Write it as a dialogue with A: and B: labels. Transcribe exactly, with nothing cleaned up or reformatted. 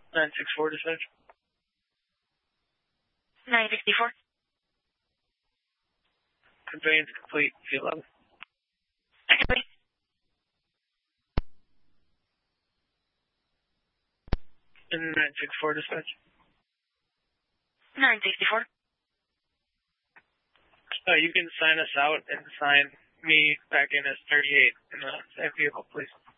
A: nine six four dispatch.
B: nine sixty-four.
A: Conveyance complete, C eleven.
B: Second,
A: And nine six four dispatch.
B: nine sixty-four.
A: Uh, you can sign us out and sign me back in as thirty-eight in the same vehicle, please.